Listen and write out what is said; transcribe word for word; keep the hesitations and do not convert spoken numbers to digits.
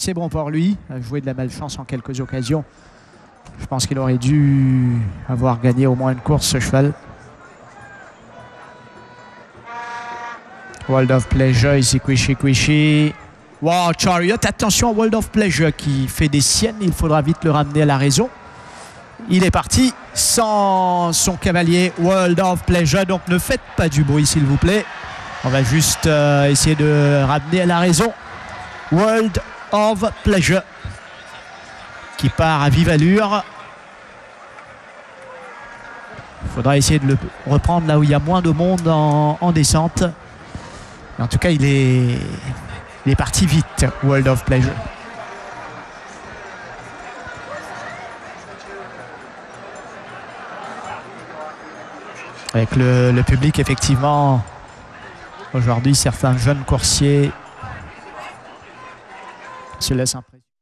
C'est bon pour lui, a joué de la malchance en quelques occasions. Je pense qu'il aurait dû avoir gagné au moins une course, ce cheval. World of Pleasure, ici Quishy Quishy. Wow, Chariot, attention à World of Pleasure qui fait des siennes. Il faudra vite le ramener à la raison. Il est parti sans son cavalier World of Pleasure. Donc ne faites pas du bruit, s'il vous plaît. On va juste euh, essayer de ramener à la raison World of Pleasure qui part à vive allure. Il faudra essayer de le reprendre là où il y a moins de monde en, en descente. Mais en tout cas, il est, il est parti vite, World of Pleasure. Avec le, le public, effectivement, aujourd'hui, certains jeunes coursiers se laissent impressionner.